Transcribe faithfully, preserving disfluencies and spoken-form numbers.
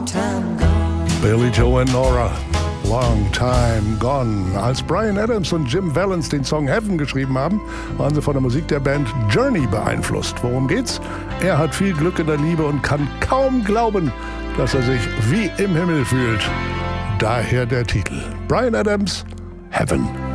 Billy Joe and Nora, Long Time Gone. Als Bryan Adams und Jim Vallance den Song Heaven geschrieben haben, waren sie von der Musik der Band Journey beeinflusst. Worum geht's? Er hat viel Glück in der Liebe und kann kaum glauben, dass er sich wie im Himmel fühlt. Daher der Titel. Bryan Adams, Heaven.